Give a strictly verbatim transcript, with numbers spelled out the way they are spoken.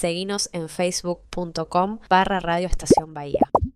seguinos en facebook punto com barra Radio Estación Bahía.